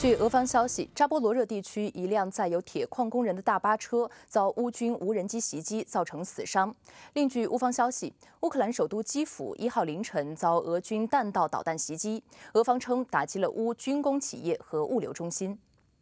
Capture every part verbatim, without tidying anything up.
据俄方消息，扎波罗热地区一辆载有铁矿工人的大巴车遭乌军无人机袭击，造成死伤。另据乌方消息，乌克兰首都基辅一号凌晨遭俄军弹道导弹袭击，俄方称打击了乌军工企业和物流中心。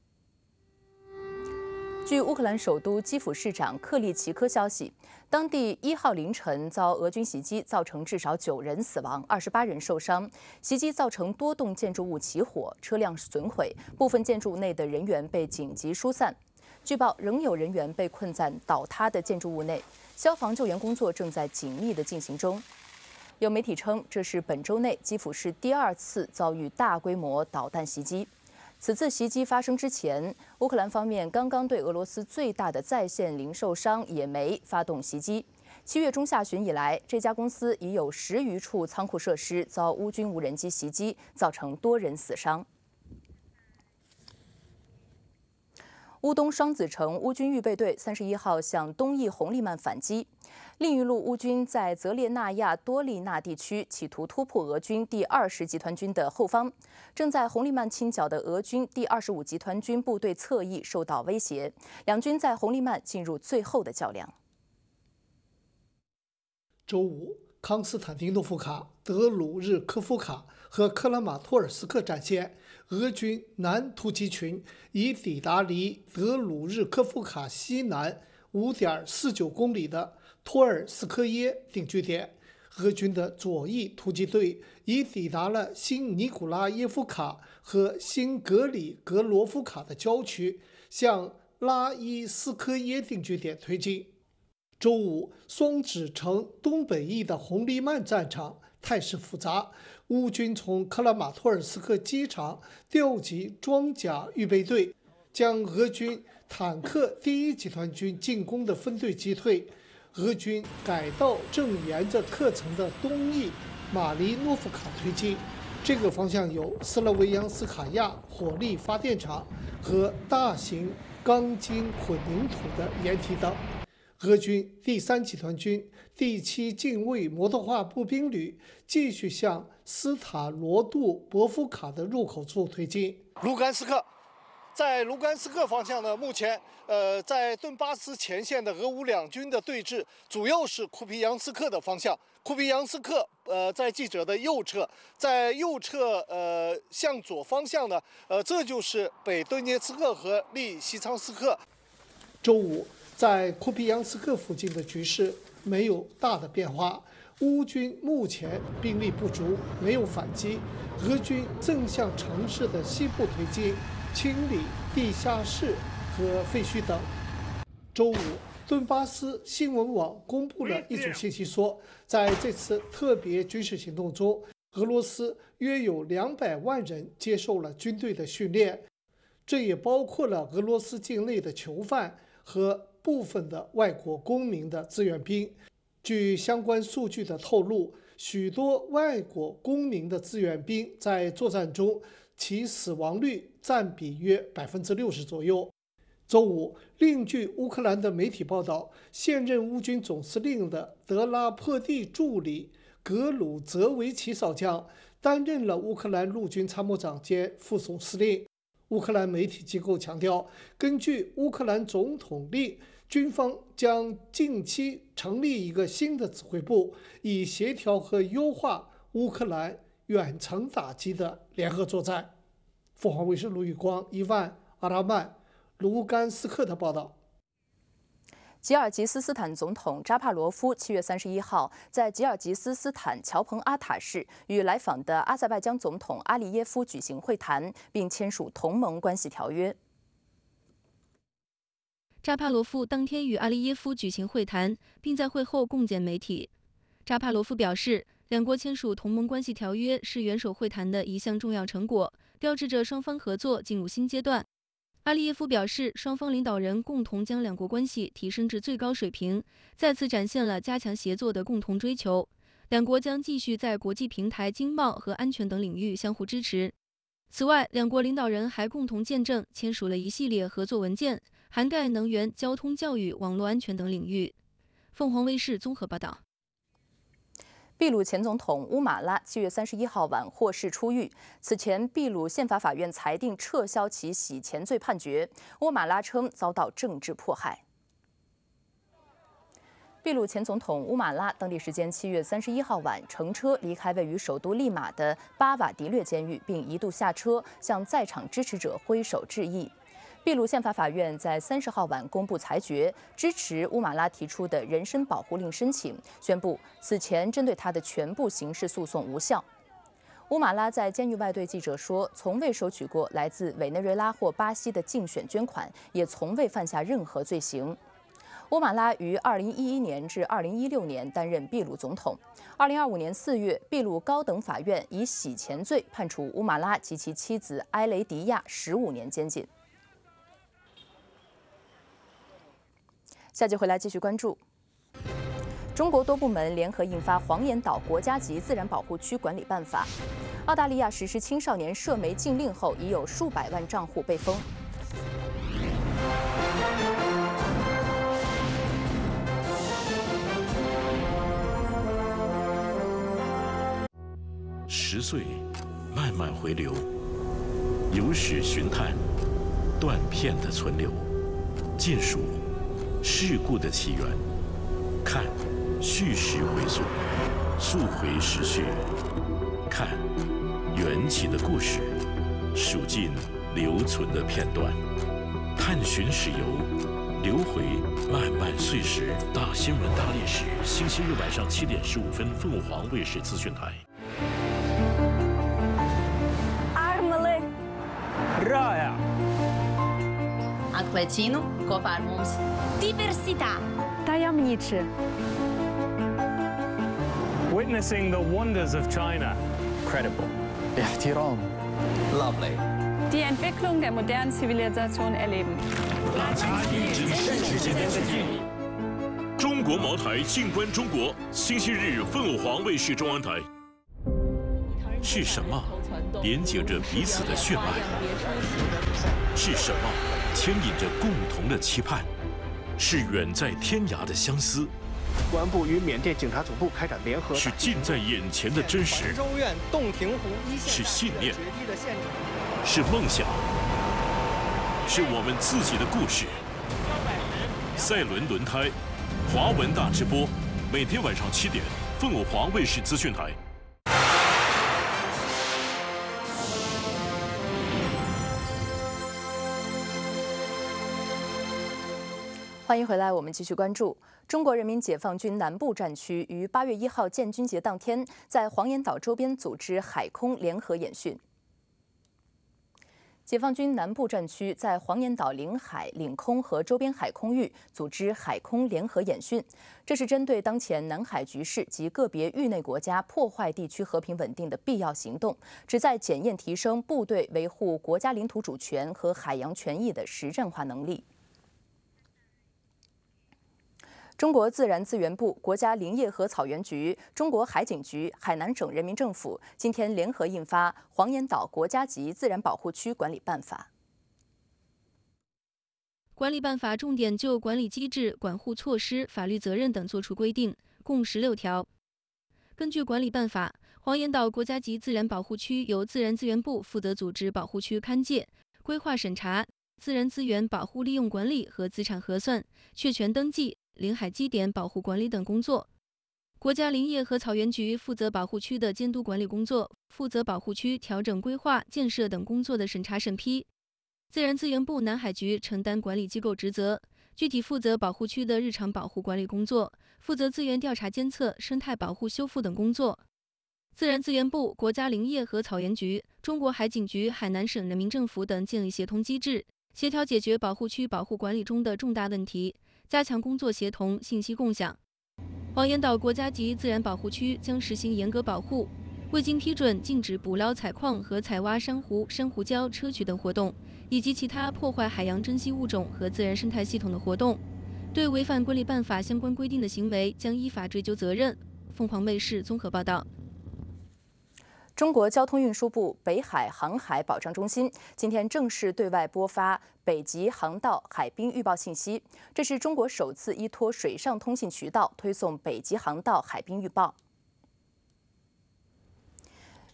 据乌克兰首都基辅市长克利奇科消息，当地一号凌晨遭俄军袭击，造成至少九人死亡，二十八人受伤。袭击造成多栋建筑物起火，车辆损毁，部分建筑物内的人员被紧急疏散。据报，仍有人员被困在倒塌的建筑物内，消防救援工作正在紧密地进行中。有媒体称，这是本周内基辅市第二次遭遇大规模导弹袭击。 此次袭击发生之前，乌克兰方面刚刚对俄罗斯最大的在线零售商野莓发动袭击。七月中下旬以来，这家公司已有十余处仓库设施遭乌军无人机袭击，造成多人死伤。乌东双子城乌军预备队三十一号向东翼红利曼反击。 另一路乌军在泽列纳亚多利纳地区企图突破俄军第二十集团军的后方，正在红利曼倾角的俄军第二十五集团军部队侧翼受到威胁，两军在红利曼进入最后的较量。 周五，康斯坦丁诺夫卡、德鲁日科夫卡和克拉马托尔斯克战线，俄军南突击群已抵达离德鲁日科夫卡西南 五点四九公里的托尔斯科耶定居点，俄军的左翼突击队已抵达了新尼古拉耶夫卡和新格里格罗夫卡的郊区，向拉伊斯科耶定居点推进。周五，双子城东北翼的红利曼战场态势复杂，乌军从克拉马托尔斯克机场调集装甲预备队，将俄军 坦克第一集团军进攻的分队击退，俄军改道正沿着克城的东翼马利诺夫卡推进。这个方向有斯拉维扬斯卡亚火力发电厂和大型钢筋混凝土的掩体等。俄军第三集团军第七近卫摩托化步兵旅继续向斯塔罗杜博夫卡的入口处推进。卢甘斯克。 在卢甘斯克方向呢，目前呃，在顿巴斯前线的俄乌两军的对峙，主要是库皮扬斯克的方向。库皮扬斯克呃，在记者的右侧，在右侧呃向左方向呢，呃，这就是北顿涅茨克和利西昌斯克。周五，在库皮扬斯克附近的局势没有大的变化，乌军目前兵力不足，没有反击，俄军正向城市的西部推进， 清理地下室和废墟等。周五，顿巴斯新闻网公布了一组信息说，在这次特别军事行动中，俄罗斯约有两百万人接受了军队的训练，这也包括了俄罗斯境内的囚犯和部分的外国公民的志愿兵。据相关数据的透露，许多外国公民的志愿兵在作战中 其死亡率占比约百分之六十左右。周五，另据乌克兰的媒体报道，现任乌军总司令的德拉珀蒂助理格鲁泽维奇少将担任了乌克兰陆军参谋长兼副总司令。乌克兰媒体机构强调，根据乌克兰总统令，军方将近期成立一个新的指挥部，以协调和优化乌克兰 远程打击的联合作战。凤凰卫视卢宇光、伊万、阿拉曼、卢甘斯克的报道。 吉尔吉斯斯坦总统扎帕罗夫七月三十一号在吉尔吉斯斯坦乔彭阿塔市与来访的阿塞拜疆总统阿利耶夫举行会谈，并签署同盟关系条约。 扎帕罗夫当天与阿利耶夫举行会谈，并在会后共见媒体。扎帕罗夫表示， 两国签署同盟关系条约是元首会谈的一项重要成果，标志着双方合作进入新阶段。阿利耶夫表示，双方领导人共同将两国关系提升至最高水平，再次展现了加强协作的共同追求。两国将继续在国际平台、经贸和安全等领域相互支持。此外，两国领导人还共同见证签署了一系列合作文件，涵盖能源、交通、教育、网络安全等领域。凤凰卫视综合报道。 秘鲁前总统乌马拉七月三十一号晚获释出狱。此前，秘鲁宪法法院裁定撤销其洗钱罪判决。乌马拉称遭到政治迫害。秘鲁前总统乌马拉当地时间七月三十一号晚乘车离开位于首都利马的巴瓦迪略监狱，并一度下车向在场支持者挥手致意。 秘鲁宪法法院在三十号晚公布裁决，支持乌马拉提出的人身保护令申请，宣布此前针对他的全部刑事诉讼无效。乌马拉在监狱外对记者说，从未收取过来自委内瑞拉或巴西的竞选捐款，也从未犯下任何罪行。乌马拉于二零一一年至二零一六年担任秘鲁总统。二零二五年四月，秘鲁高等法院以洗钱罪判处乌马拉及其妻子埃雷迪亚十五年监禁。 下集回来继续关注。中国多部门联合印发《黄岩岛国家级自然保护区管理办法》。澳大利亚实施青少年涉媒禁令后，已有数百万账户被封。 十岁，慢慢回流，有史寻探，断片的存留，尽数。 事故的起源，看叙事回溯，溯回时序，看缘起的故事，数尽留存的片段，探寻史游，流回漫漫岁时。大新闻大历史，星期日晚上七点十五分，凤凰卫视资讯台。 Armele Raja. Atlecino Covarmus Diversità Tajemniczy Witnessing the wonders of China. Credible. احترام. Lovely. Die Entwicklung der modernen Zivilisation erleben. 大家与之之间的距离。中国茅台，静观中国。星期日，凤凰卫视中央台。是什么连接着彼此的血脉？是什么牵引着共同的期盼？是远在天涯的相思。 公安部与缅甸警察总部开展联合， 是近在眼前的真实， 州院洞庭湖一线是信念，是梦想，是我们自己的故事。赛伦轮胎，华文大直播，每天晚上七点，凤凰卫视资讯台。 欢迎回来，我们继续关注中国人民解放军南部战区于八月一号建军节当天，在黄岩岛周边组织海空联合演训。解放军南部战区在黄岩岛领海、领空和周边海空域组织海空联合演训，这是针对当前南海局势及个别域内国家破坏地区和平稳定的必要行动，旨在检验提升部队维护国家领土主权和海洋权益的实战化能力。 中国自然资源部、国家林业和草原局、中国海警局、海南省人民政府今天联合印发《黄岩岛国家级自然保护区管理办法》。 管理办法重点就管理机制、管护措施、法律责任等作出规定，共十六条。根据管理办法，黄岩岛国家级自然保护区由自然资源部负责组织保护区勘界、规划审查、自然资源保护利用管理和资产核算、确权登记。 领海基点保护管理等工作，国家林业和草原局负责保护区的监督管理工作，负责保护区调整规划、建设等工作的审查审批。自然资源部南海局承担管理机构职责，具体负责保护区的日常保护管理工作，负责资源调查监测、生态保护修复等工作。自然资源部、国家林业和草原局、中国海警局、海南省人民政府等建立协同机制，协调解决保护区保护管理中的重大问题。 加强工作协同、信息共享。黄岩岛国家级自然保护区将实行严格保护，未经批准禁止捕捞、采矿和采挖珊瑚、珊瑚礁、砗磲等活动，以及其他破坏海洋珍稀物种和自然生态系统的活动。对违反管理办法相关规定的行为，将依法追究责任。凤凰卫视综合报道。 中国交通运输部北海航海保障中心今天正式对外播发北极航道海冰预报信息，这是中国首次依托水上通信渠道推送北极航道海冰预报。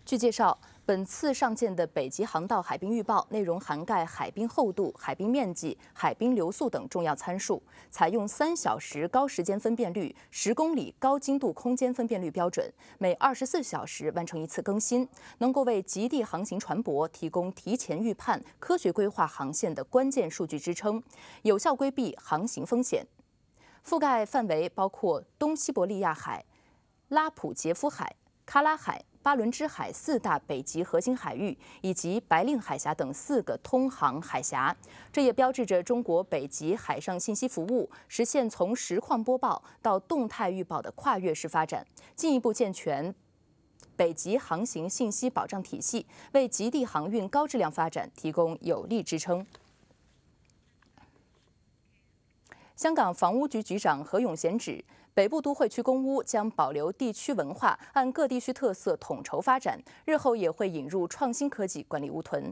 据介绍，本次上舰的北极航道海冰预报内容涵盖海冰厚度、海冰面积、海冰流速等重要参数，采用三小时高时间分辨率、十公里高精度空间分辨率标准，每二十四小时完成一次更新，能够为极地航行船舶提供提前预判、科学规划航线的关键数据支撑，有效规避航行风险。覆盖范围包括东西伯利亚海、拉普杰夫海、喀拉海、巴伦支海四大北极核心海域，以及白令海峡等四个通航海峡。这也标志着中国北极海上信息服务实现从实况播报到动态预报的跨越式发展，进一步健全北极航行信息保障体系，为极地航运高质量发展提供有力支撑。香港房屋局局长何永贤指，北部都会区公屋将保留地区文化，按各地区特色统筹发展，日后也会引入创新科技管理屋屯。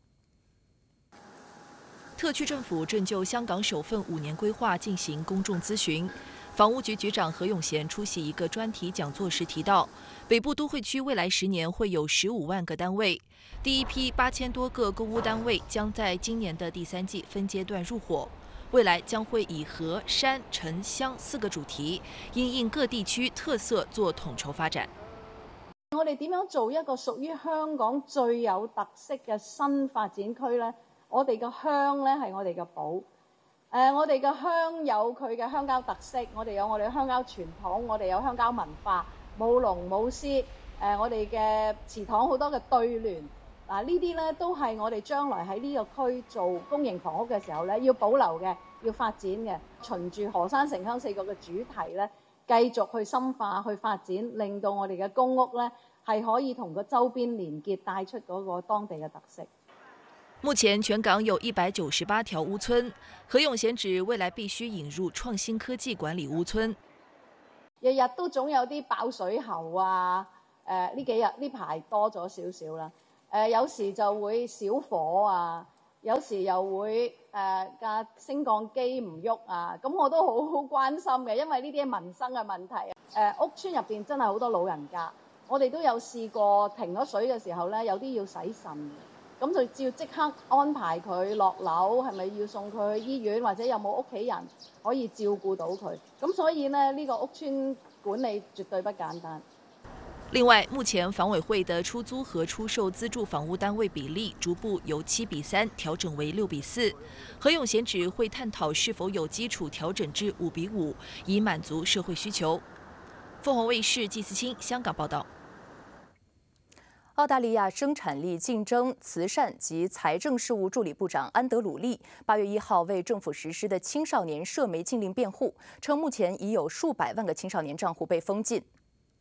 特区政府正就香港首份五年规划进行公众咨询。房屋局局长何永贤出席一个专题讲座时提到，北部都会区未来十年会有十五万个单位，第一批八千多个公屋单位将在今年的第三季分阶段入伙。未来将会以河、山、城、乡四個主題，因應各地區特色做統籌發展。 我哋點樣做一個屬於香港最有特色嘅新發展區呢？我哋嘅鄉呢係我哋嘅寶，誒、呃，我哋嘅鄉有佢嘅鄉郊特色，我哋有我哋嘅鄉郊傳統，我哋有鄉郊文化，舞龍舞獅，誒、呃，我哋嘅祠堂好多嘅對聯。嗱，呢啲咧都係我哋將來喺呢個區做公營房屋嘅時候咧，要保留嘅，要發展嘅。循住河山城鄉四個嘅主題咧，繼續去深化、去發展，令到我哋嘅公屋咧係可以同個周邊連結，帶出嗰個當地嘅特色。 目前全港有一百九十八條屋村，何永賢指未來必須引入創新科技管理屋村。 日日都總有啲爆水喉啊！誒呢幾日呢排多咗少少啦。誒、呃、有時就會小火啊，有時又會誒架、呃、升降機唔喐啊，咁我都好好關心嘅，因為呢啲係民生嘅問題。誒、呃、屋村入邊真係好多老人家，我哋都有試過停咗水嘅時候咧，有啲要洗腎，咁就照即刻安排佢落樓，係咪要送佢去醫院，或者有冇屋企人可以照顧到佢？咁所以呢，呢、這個屋村管理絕對不簡單。 另外，目前房委會的出租和出售資助房屋單位比例逐步由七比三調整為六比四。何永賢指會探討是否有基礎調整至五比五，以滿足社會需求。鳳凰衛視季思清香港報道。 澳大利亞生產力競爭、慈善及財政事務助理部長安德魯利八月一號為政府實施的青少年涉媒禁令辯護，稱目前已有數百萬個青少年賬戶被封禁。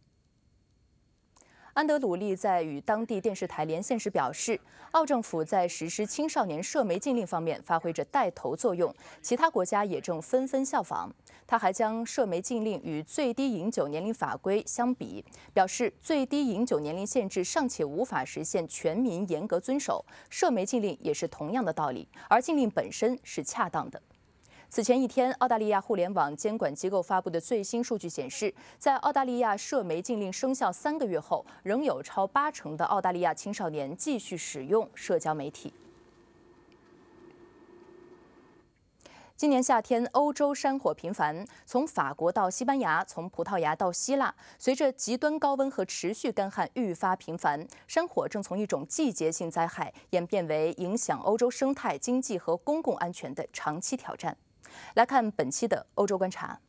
安德魯利在與當地電視台連線時表示，澳政府在實施青少年涉媒禁令方面發揮着帶頭作用，其他國家也正紛紛效仿。他還將涉媒禁令與最低飲酒年齡法規相比，表示最低飲酒年齡限制尚且無法實現全民嚴格遵守，涉媒禁令也是同樣的道理，而禁令本身是恰當的。此前一天，澳大利亞互聯網監管機構發布的最新數據顯示，在澳大利亞涉媒禁令生效三個月後，仍有超八成的澳大利亞青少年繼續使用社交媒體。今年夏天，歐洲山火頻繁，從法國到西班牙，從葡萄牙到希臘，隨着極端高溫和持續乾旱愈發頻繁，山火正從一種季節性災害演變為影響歐洲生態、經濟和公共安全的長期挑戰。來看本期的歐洲觀察。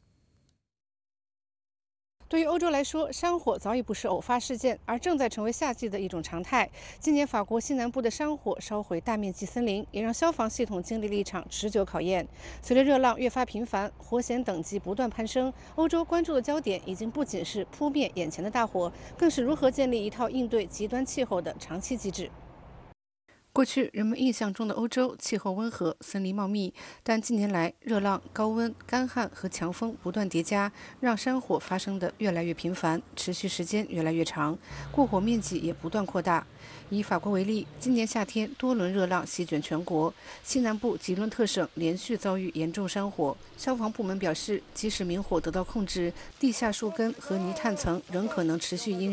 對於歐洲來說，山火早已不是偶發事件，而正在成為夏季的一種常態。今年法國西南部的山火燒毀大面積森林，也讓消防系統經歷了一場持久考驗。隨着熱浪越發頻繁，火險等級不斷攀升，歐洲關注的焦點已經不僅是撲滅眼前的大火，更是如何建立一套應對極端氣候的長期機制。過去人們印象中的歐洲氣候溫和，森林茂密，但近年來熱浪、高溫、乾旱和強風不斷疊加，讓山火發生得越來越頻繁，持續時間越來越長，過火面積也不斷擴大。以法國為例，今年夏天多輪熱浪席捲全國，西南部吉倫特省連續遭遇嚴重山火，消防部門表示，即使明火得到控制，地下樹根和泥炭層仍可能持續陰燃。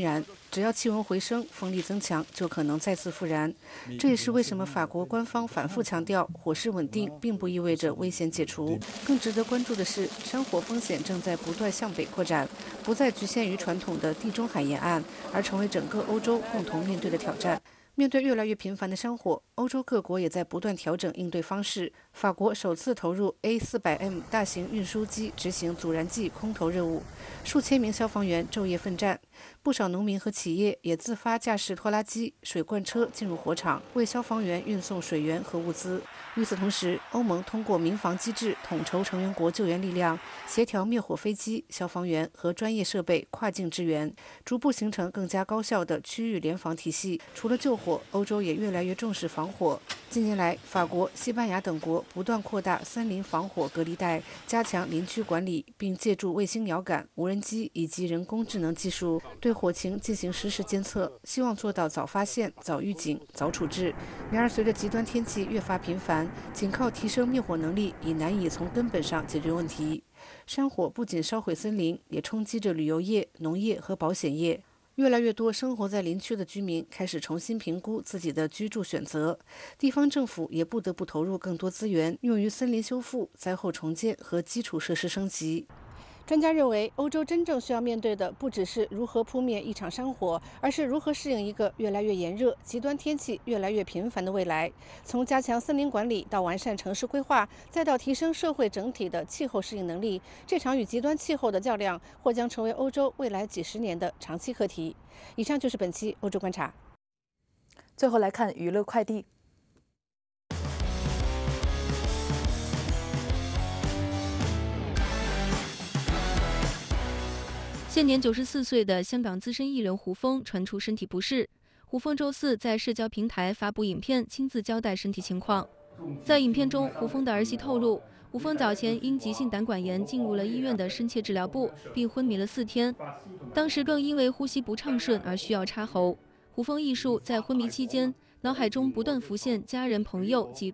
只要气温回升，风力增强，就可能再次复燃。这也是为什么法国官方反复强调，火势稳定并不意味着危险解除。更值得关注的是，山火风险正在不断向北扩展，不再局限于传统的地中海沿岸，而成为整个欧洲共同面对的挑战。面对越来越频繁的山火，欧洲各国也在不断调整应对方式。法国首次投入 A 四百 M 大型运输机执行阻燃剂空投任务，数千名消防员昼夜奋战。不少农民和企业也自发驾驶拖拉机、水罐车进入火场，为消防员运送水源和物资。与此同时，欧盟通过民防机制统筹成员国救援力量，协调灭火飞机、消防员和专业设备跨境支援，逐步形成更加高效的区域联防体系。除了救火，欧洲也越来越重视防火。近年来，法国、西班牙等国不断扩大森林防火隔离带，加强林区管理，并借助卫星遥感、无人机以及人工智能技术对火情进行实时监测，希望做到早发现、早预警、早处置。然而，随着极端天气越发频繁，仅靠提升灭火能力已难以从根本上解决问题。山火不仅烧毁森林，也冲击着旅游业、农业和保险业。越来越多生活在林区的居民开始重新评估自己的居住选择，地方政府也不得不投入更多资源，用于森林修复、灾后重建和基础设施升级。专家认为，欧洲真正需要面对的不只是如何扑灭一场山火，而是如何适应一个越来越炎热、极端天气越来越频繁的未来。从加强森林管理到完善城市规划，再到提升社会整体的气候适应能力，这场与极端气候的较量或将成为欧洲未来几十年的长期课题。以上就是本期欧洲观察。 最后来看娱乐快递。 现年九十四岁的香港资深艺人胡枫传出身体不适。胡枫周四在社交平台发布影片，亲自交代身体情况。在影片中，胡枫的儿媳透露，胡枫早前因急性胆管炎进入了医院的深切治疗部，并昏迷了四天，当时更因为呼吸不畅顺而需要插喉。胡枫艺术在昏迷期间，脑海中不断浮现家人、朋友及